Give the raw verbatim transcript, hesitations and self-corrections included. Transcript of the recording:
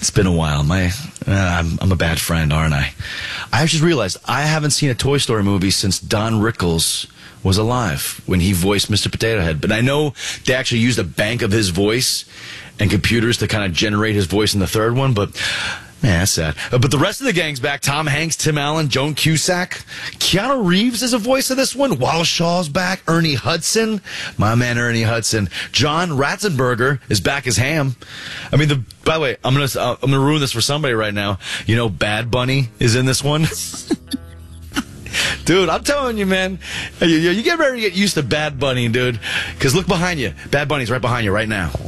It's been a while. My, uh, I'm, I'm a bad friend, aren't I? I just realized I haven't seen a Toy Story movie since Don Rickles was alive when he voiced Mister Potato Head. But I know they actually used a bank of his voice and computers to kind of generate his voice in the third one, but man, that's sad. Uh, but the rest of the gang's back. Tom Hanks, Tim Allen, Joan Cusack. Keanu Reeves is a voice of this one. Wallace Shaw's back. Ernie Hudson. My man Ernie Hudson. John Ratzenberger is back as Ham. I mean, the by the way, I'm going to uh, I'm gonna ruin this for somebody right now. You know, Bad Bunny is in this one. Dude, I'm telling you, man, you, you get ready to get used to Bad Bunny, dude. Because look behind you. Bad Bunny's right behind you right now.